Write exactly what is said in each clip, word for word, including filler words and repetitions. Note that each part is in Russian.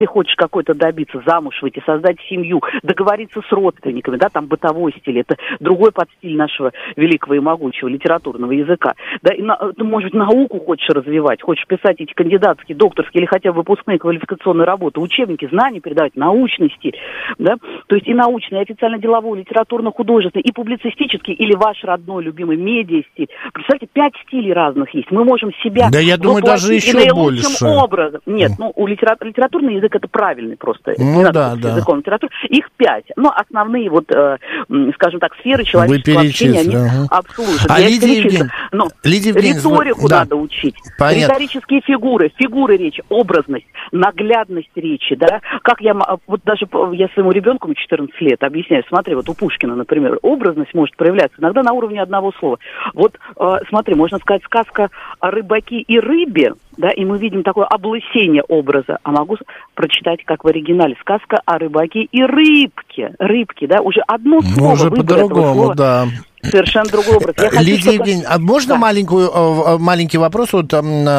ты хочешь какой-то добиться, замуж выйти, создать семью, договориться с родственниками, да, там бытовой стиль, это другой подстиль нашего великого и могучего литературного языка. Да, и на, ты, может быть, науку хочешь развивать, хочешь писать эти кандидатские, докторские или хотя бы выпускные квалификационные работы, учебники, знания передавать, научный стиль, да, то есть и научный, и официально-деловой, литературно-художественный, и публицистический, или ваш родной любимый медиа-стиль. Представьте, пять стилей разных есть. Мы можем себя да, я думаю, даже еще больше. Образом. Нет, ну, у литератур, литературный язык это правильный просто. Ну, да, да. Языком литературы. Их пять. Но основные вот, э, скажем так, сферы человеческого общения, они ага. обслуживают. А Лидия Евгеньевна, ну, Лидия риторику да. надо учить. Понятно. Риторические фигуры, фигуры речи, образность, наглядность речи, да. Как я, вот даже я своему ребенку четырнадцать лет объясняю, смотри, вот у Пушкина, например, образность может проявляться иногда на уровне одного слова. Вот, э, смотри, можно сказать сказка о рыбаке и рыбе, да, и мы видим такое облысение образа, а могу прочитать, как в оригинале, сказка о рыбаке и рыбке, рыбке, да, уже одно слово, ну, уже по-другому, да. Совершенно другой образ. Я хочу, Лидия чтобы... Евгеньевна, а можно да. маленькую, маленький вопрос, вот,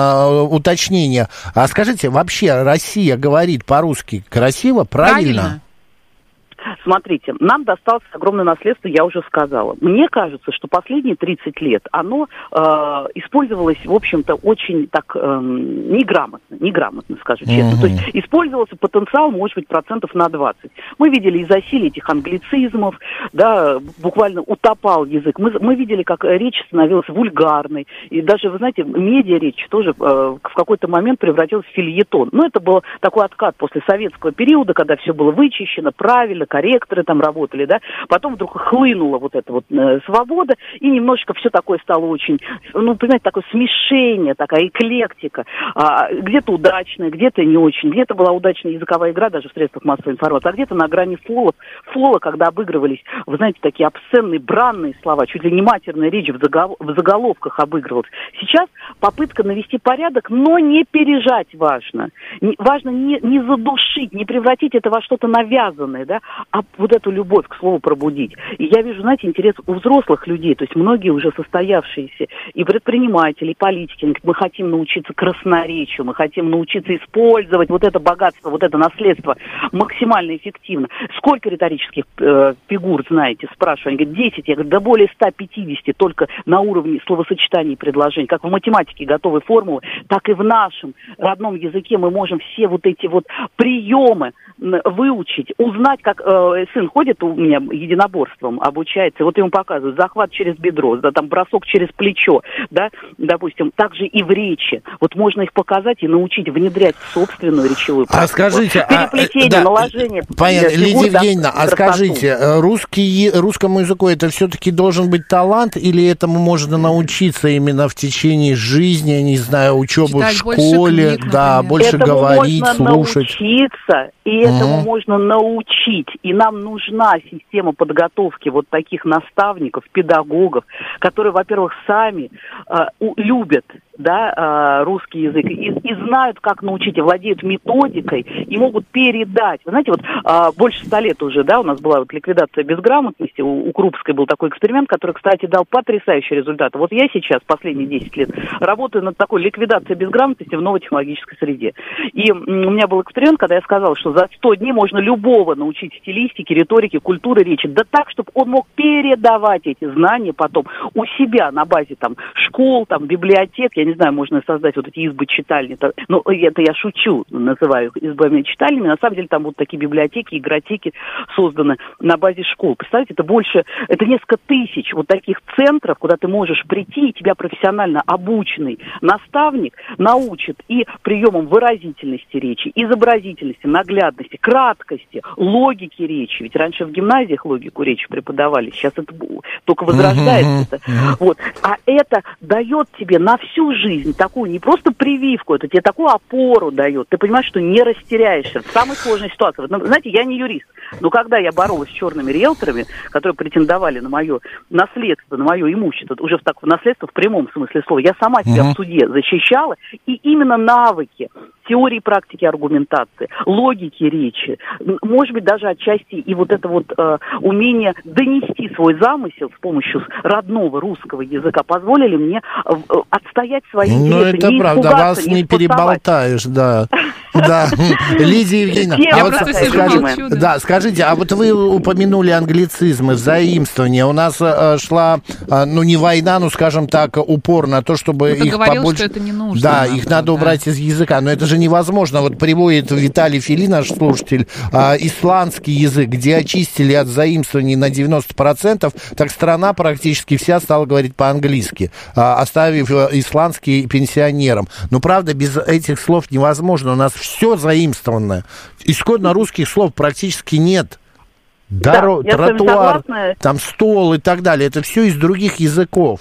уточнение? А скажите, вообще Россия говорит по-русски красиво, правильно? Правильно. Смотрите, нам досталось огромное наследство, я уже сказала. Мне кажется, что последние тридцать лет оно э, использовалось, в общем-то, очень так э, неграмотно, неграмотно, скажу честно. Mm-hmm. То есть использовался потенциал, может быть, процентов на двадцать. Мы видели и засилие этих англицизмов, да, буквально утопал язык. Мы, мы видели, как речь становилась вульгарной. И даже, вы знаете, медиа-речь тоже э, в какой-то момент превратилась в фельетон. Но это был такой откат после советского периода, когда все было вычищено, правильно, корректоры там работали, да, потом вдруг хлынула вот эта вот э, свобода, и немножечко все такое стало очень, ну, понимаете, такое смешение, такая эклектика, а, где-то удачная, где-то не очень, где-то была удачная языковая игра даже в средствах массовой информации, а где-то на грани фола, фола, когда обыгрывались, вы знаете, такие обсценные, бранные слова, чуть ли не матерная речь в, загов... в заголовках обыгрывалась. Сейчас попытка навести порядок, но не пережать важно. Не, важно не, не задушить, не превратить это во что-то навязанное, да, а вот эту любовь к слову пробудить. И я вижу, знаете, интерес у взрослых людей, то есть многие уже состоявшиеся и предприниматели, и политики, мы хотим научиться красноречию, мы хотим научиться использовать вот это богатство, вот это наследство максимально эффективно. Сколько риторических э, фигур знаете, спрашиваю, они говорят, десять, я говорю, да более ста пятидесяти только на уровне словосочетаний и предложений, как в математике готовы формулы, так и в нашем родном языке мы можем все вот эти вот приемы выучить, узнать, как э, сын ходит у меня единоборством, обучается, вот ему показывают захват через бедро, да, там бросок через плечо, да, допустим, также и в речи. Вот можно их показать и научить внедрять в собственную речевую практику. А скажите, переплетение, а, да, наложение. Понятно, фигур, Лидия Евгеньевна, да, а скажите, русский, русскому языку это все-таки должен быть талант, или этому можно научиться именно в течение жизни, я не знаю, учебы Читать в школе, книг, да, больше этому говорить, можно слушать? Научиться, и этому mm-hmm. можно научить. И нам нужна система подготовки вот таких наставников, педагогов, которые, во-первых, сами э, у, любят, да, э, русский язык и, и знают, как научить, и владеют методикой, и могут передать. Вы знаете, вот э, больше ста лет уже, да, у нас была вот ликвидация безграмотности, у, у Крупской был такой эксперимент, который, кстати, дал потрясающие результаты. Вот я сейчас, последние десять лет, работаю над такой ликвидацией безграмотности в новой технологической среде. И у меня был эксперимент, когда я сказала, что за сто дней можно любого научить стилистике, риторике, культуре речи, да так, чтобы он мог передавать эти знания потом у себя на базе там школ, там библиотек, я не знаю, можно создать вот эти избы-читальни, ну, это я шучу, называю их избами-читальнями, на самом деле там вот такие библиотеки, игротеки созданы на базе школ. Представьте, это больше, это несколько тысяч вот таких центров, куда ты можешь прийти, и тебя профессионально обученный наставник научит и приемам выразительности речи, изобразительности, наглядности, краткости, логики речи. Ведь раньше в гимназиях логику речи преподавали, сейчас это только возрождается. Uh-huh, uh-huh. Вот. А это дает тебе на всю жизнь такую, не просто прививку, это тебе такую опору дает. Ты понимаешь, что не растеряешься в самой сложной ситуации. Вот, знаете, я не юрист, но когда я боролась с черными риэлторами, которые претендовали на мое наследство, на мое имущество, уже в, так, в наследство в прямом смысле слова, я сама себя uh-huh. в суде защищала, и именно навыки теории, практики аргументации, логики речи, может быть, даже отчасти и вот это вот э, умение донести свой замысел с помощью родного русского языка позволили мне э, отстоять свои интересы. Ну, это не правда, вас не, не переболтаешь, да. Да, Лидия Евгеньевна, да, скажите, а вот вы упомянули англицизмы, заимствования. У нас шла, ну, не война, ну, скажем так, упор на то, чтобы их побольше... что это не нужно. Да, их надо убрать из языка, но это же невозможно. Вот приводит Виталий Фили, наш слушатель, исландский язык, где очистили от заимствований на девяносто процентов, так страна практически вся стала говорить по-английски, оставив исландский пенсионерам. Но, правда, без этих слов невозможно. У нас все заимствованное. Исходно русских слов практически нет. Доро... Да, тротуар, там стол и так далее. Это все из других языков.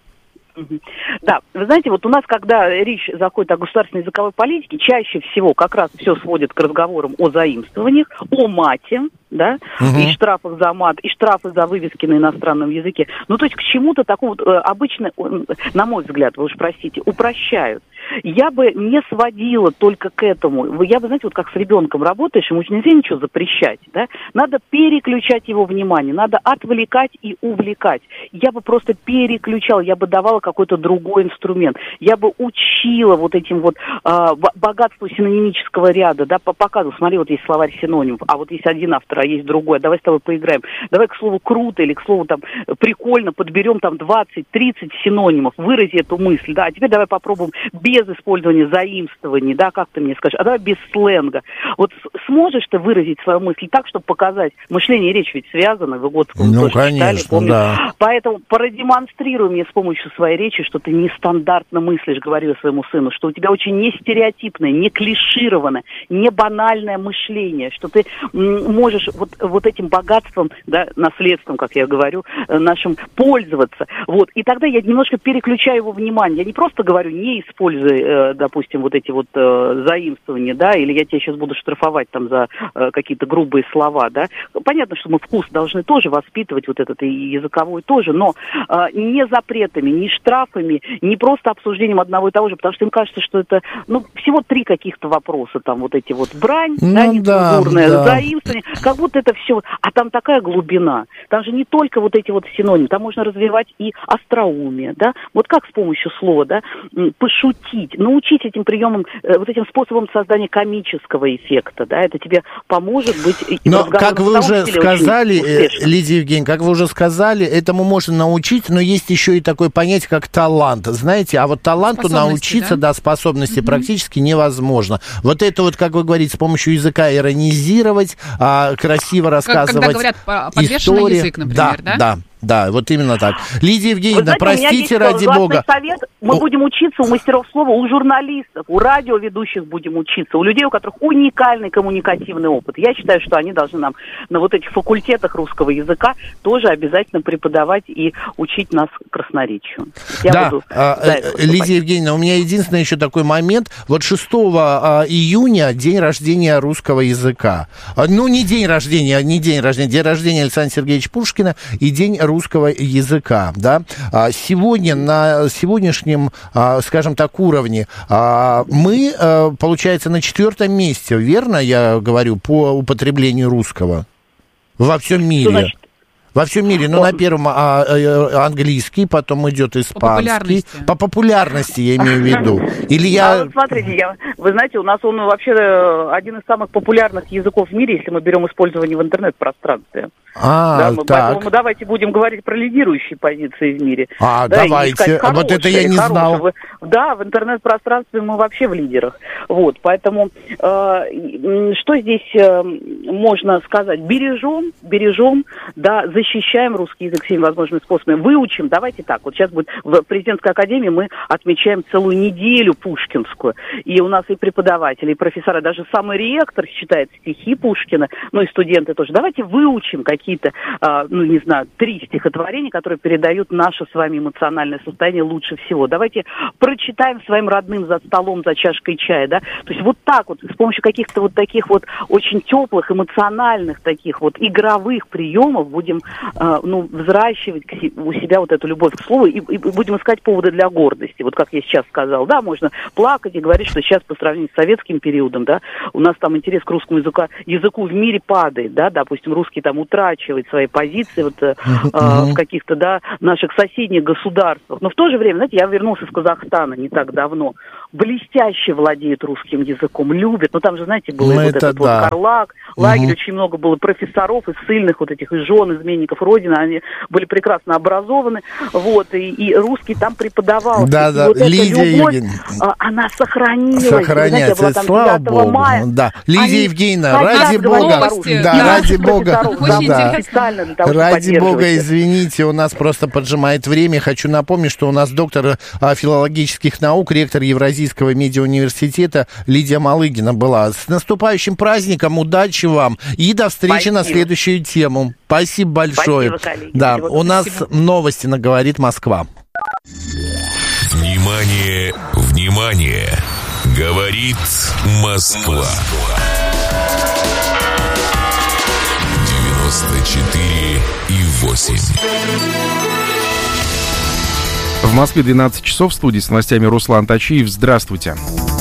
Да, вы знаете, вот у нас, когда речь заходит о государственной языковой политике, чаще всего как раз все сводит к разговорам о заимствованиях, о мате, да, угу. и штрафах за мат, и штрафы за вывески на иностранном языке. Ну, то есть к чему-то такому вот, обычно, на мой взгляд, вы уж простите, упрощают. Я бы не сводила только к этому. Я бы, знаете, вот как с ребенком работаешь, ему нельзя ничего запрещать, да? Надо переключать его внимание, надо отвлекать и увлекать. Я бы просто переключала, я бы давала какой-то другой инструмент. Я бы учила вот этим вот э, богатству синонимического ряда, да, показывала, смотри, вот есть словарь синонимов, а вот есть один автор, а есть другой, давай с тобой поиграем. Давай к слову круто или к слову там прикольно подберем там двадцать-тридцать синонимов, вырази эту мысль, да, а теперь давай попробуем без использования заимствований, да, как ты мне скажешь, а давай без сленга. Вот сможешь ты выразить свою мысль так, чтобы показать, мышление и речь ведь связаны, вы Выгодского ну, тоже конечно, читали, помню. Да. Поэтому продемонстрируй мне с помощью своей речи, что ты нестандартно мыслишь, говорю я своему сыну, что у тебя очень не стереотипное, не клишированное, не банальное мышление, что ты м, можешь вот, вот этим богатством, да, наследством, как я говорю, нашим пользоваться. Вот. И тогда я немножко переключаю его внимание. Я не просто говорю, не используй, э, допустим, вот эти вот э, заимствования, да, или я тебя сейчас буду штрафовать там за э, какие-то грубые слова, да. Понятно, что мы вкус должны тоже воспитывать, вот этот и языковой тоже, но э, не запретами, не штрафами, не просто обсуждением одного и того же, потому что им кажется, что это, ну, всего три каких-то вопроса, там вот эти вот брань, ну, да, нецензурная, да, заимствование, как будто это все, а там такая глубина, там же не только вот эти вот синонимы, там можно развивать и остроумие, да, вот как с помощью слова, да, пошутить, научить этим приемам, вот этим способом создания комического эффекта, да, это тебе поможет быть... Но, как вы уже сказали, Лидия Евгеньевна, как вы уже сказали, этому можно научить, но есть еще и такое понятие, как талант, знаете, а вот таланту научиться, да, да способности mm-hmm. практически невозможно. Вот это вот, как вы говорите, с помощью языка иронизировать, а, красиво рассказывать когда говорят подвешенный язык, например, да? Да, да. Да, вот именно так. Лидия Евгеньевна, знаете, простите, ради бога. Совет. Мы О... будем учиться у мастеров слова, у журналистов, у радиоведущих будем учиться, у людей, у которых уникальный коммуникативный опыт. Я считаю, что они должны нам на вот этих факультетах русского языка тоже обязательно преподавать и учить нас красноречию. Я да, буду а, Лидия Евгеньевна, у меня единственный еще такой момент. Вот шестого июня день рождения русского языка. Ну, не день рождения, не день рождения, день рождения Александра Сергеевича Пушкина и день русского языка, да. Сегодня на сегодняшнем, скажем так, уровне мы, получается, на четвертом месте, верно я говорю, по употреблению русского во всем мире? Во всем мире, ну, на первом а, а, английский, потом идет испанский. По популярности. По популярности, я имею в виду. Или я... А, смотрите, я, вы знаете, у нас он вообще один из самых популярных языков в мире, если мы берем использование в интернет-пространстве. А, да, мы, так. Поэтому мы давайте будем говорить про лидирующие позиции в мире. А, да, давайте. Хорошие, вот это я не знал. Хорошие. Да, в интернет-пространстве мы вообще в лидерах. Вот, поэтому э, что здесь э, можно сказать? Бережем, бережем, да, защищаем русский язык всеми возможными способами. Выучим, давайте так, вот сейчас будет в президентской академии мы отмечаем целую неделю пушкинскую. И у нас и преподаватели, и профессора, даже самый ректор читает стихи Пушкина, ну и студенты тоже. Давайте выучим какие-то, э, ну не знаю, три стихотворения, которые передают наше с вами эмоциональное состояние лучше всего. Давайте прочитаем своим родным за столом, за чашкой чая, да. То есть вот так вот, с помощью каких-то вот таких вот очень теплых, эмоциональных таких вот игровых приемов будем э, ну, взращивать у себя вот эту любовь к слову и, и будем искать поводы для гордости. Вот как я сейчас сказала, да, можно плакать и говорить, что сейчас по сравнению с советским периодом, да, у нас там интерес к русскому языку, языку в мире падает, да, допустим, русский там утрачивает свои позиции вот, э, э, в каких-то, да, наших соседних государствах. Но в то же время, знаете, я вернулся из Казахстана не так давно, блестяще владеет русским языком, любит, ну там же, знаете, был ну, вот этот да. вот Карлак, лагерь, угу. очень много было профессоров из ссыльных вот этих, из жен, изменников Родины, они были прекрасно образованы, вот, и, и русский там преподавал. Да, и да, вот Лидия любовь, Евгеньевна. Она сохранилась. Сохраняется, знаете, была, слава Богу. Мая. Да. Лидия Евгеньевна, ради Бога, да, да, ради Бога, да, да. ради Бога, извините, у нас просто поджимает время. Хочу напомнить, что у нас доктор а, филологических наук, ректор Евразийского медиауниверситета Лидия Малыгина была. С наступающим праздником, удачи вам и до встречи Спасибо. На следующую тему. Спасибо большое. Спасибо, коллеги. Да, Спасибо. у нас новости на «Говорит Москва». Внимание, внимание! Говорит Москва. девяносто четыре и восемь. В Москве двенадцать часов, в студии с новостями Руслан Тачиев. Здравствуйте.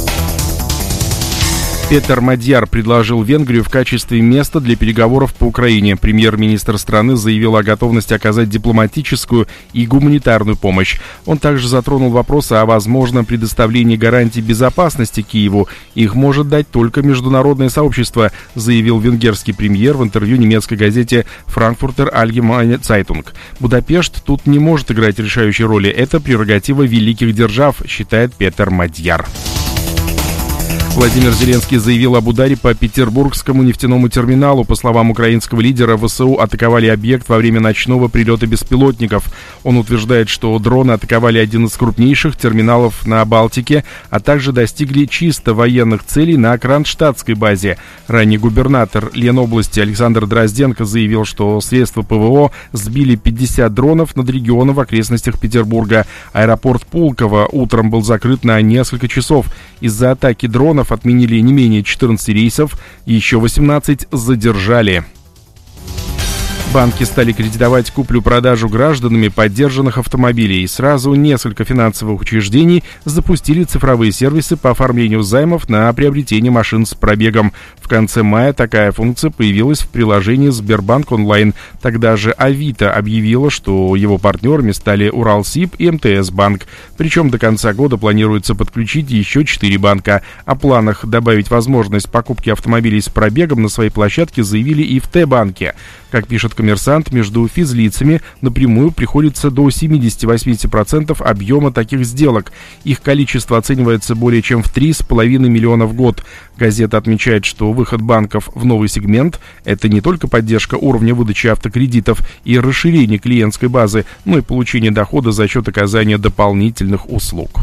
Петер Мадьяр предложил Венгрию в качестве места для переговоров по Украине. Премьер-министр страны заявил о готовности оказать дипломатическую и гуманитарную помощь. Он также затронул вопросы о возможном предоставлении гарантий безопасности Киеву. Их может дать только международное сообщество, заявил венгерский премьер в интервью немецкой газете «Frankfurter Allgemeine Zeitung». Будапешт тут не может играть решающей роли. Это прерогатива великих держав, считает Петер Мадьяр. Владимир Зеленский заявил об ударе по Петербургскому нефтяному терминалу. По словам украинского лидера, ВСУ атаковали объект во время ночного прилета беспилотников. Он утверждает, что дроны атаковали один из крупнейших терминалов на Балтике, а также достигли чисто военных целей на Кронштадтской базе. Ранее губернатор Ленобласти Александр Дрозденко заявил, что средства ПВО сбили пятьдесят дронов над регионом в окрестностях Петербурга. Аэропорт Пулково утром был закрыт на несколько часов. Из-за атаки дронов отменили не менее четырнадцати рейсов, еще восемнадцать задержали. Банки стали кредитовать куплю-продажу гражданами подержанных автомобилей. Сразу несколько финансовых учреждений запустили цифровые сервисы по оформлению займов на приобретение машин с пробегом. В конце мая такая функция появилась в приложении Сбербанк онлайн. Тогда же Авито объявила, что его партнерами стали Уралсиб и МТС-банк. Причем до конца года планируется подключить еще четыре банка. О планах добавить возможность покупки автомобилей с пробегом на своей площадке заявили и в Т-банке. Как пишет «Коммерсант», между физлицами напрямую приходится до семьдесят-восемьдесят процентов объема таких сделок. Их количество оценивается более чем в три с половиной миллиона в год. Газета отмечает, что выход банков в новый сегмент – это не только поддержка уровня выдачи автокредитов и расширение клиентской базы, но и получение дохода за счет оказания дополнительных услуг.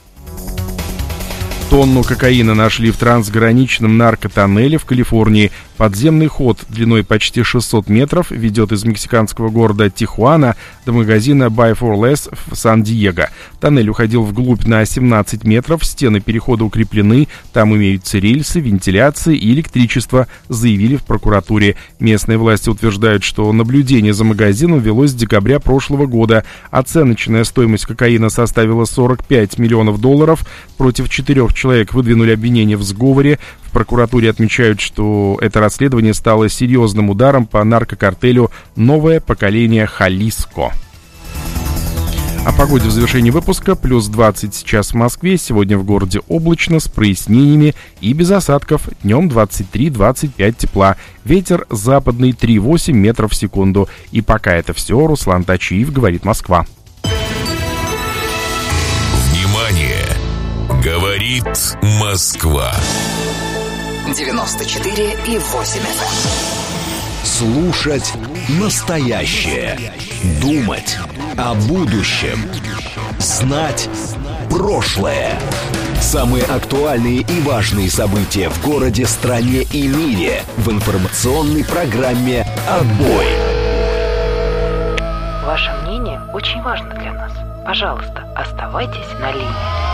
Тонну кокаина нашли в трансграничном наркотоннеле в Калифорнии. Подземный ход длиной почти шестьсот метров ведет из мексиканского города Тихуана до магазина Buy for Less в Сан-Диего. Тоннель уходил вглубь на семнадцать метров, стены перехода укреплены, там имеются рельсы, вентиляция и электричество, заявили в прокуратуре. Местные власти утверждают, что наблюдение за магазином велось с декабря прошлого года. Оценочная стоимость кокаина составила сорок пять миллионов долларов. Против четырех человек выдвинули обвинение в сговоре. В прокуратуре отмечают, что это расследование стало серьезным ударом по наркокартелю «Новое поколение Халиско». О погоде в завершении выпуска. Плюс двадцать сейчас в Москве. Сегодня в городе облачно, с прояснениями и без осадков. Днем двадцать три - двадцать пять тепла. Ветер западный три - восемь метров в секунду. И пока это все. Руслан Тачиев, говорит Москва. Внимание! Говорит Москва. девяносто четыре и восемь эф эм. Слушать настоящее. Думать о будущем. Знать прошлое. Самые актуальные и важные события в городе, стране и мире в информационной программе «Отбой». Ваше мнение очень важно для нас. Пожалуйста, оставайтесь на линии.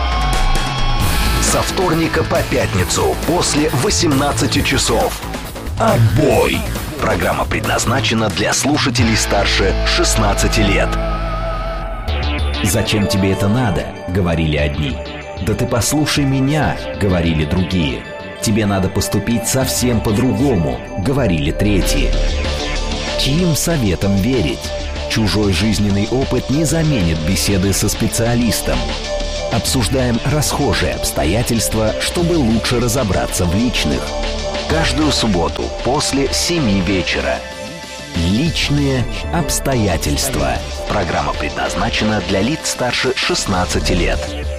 Со вторника по пятницу после восемнадцати часов. «Отбой» Программа предназначена для слушателей старше шестнадцати лет. «Зачем тебе это надо?» — говорили одни. «Да ты послушай меня», — говорили другие. «Тебе надо поступить совсем по-другому», — говорили третьи. Чьим советам верить? Чужой жизненный опыт не заменит беседы со специалистом. Обсуждаем расхожие обстоятельства, чтобы лучше разобраться в личных. Каждую субботу после семи вечера. Личные обстоятельства. Программа предназначена для лиц старше шестнадцати лет.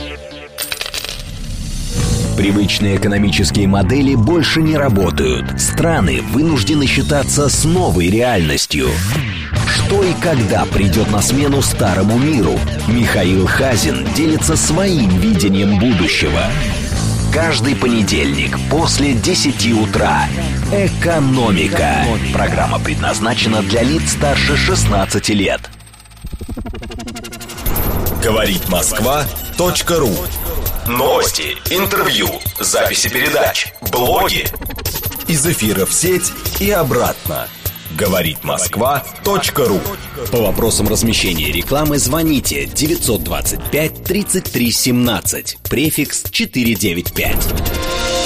Привычные экономические модели больше не работают. Страны вынуждены считаться с новой реальностью. Что и когда придет на смену старому миру? Михаил Хазин делится своим видением будущего. Каждый понедельник после десяти утра. «Экономика». Программа предназначена для лиц старше шестнадцати лет. Говорит Москва точка ру. Новости, интервью, записи передач, блоги. Из эфира в сеть и обратно. Говорит Москва точка ру. По вопросам размещения рекламы звоните девятьсот двадцать пять тридцать три семнадцать, префикс четыреста девяносто пять.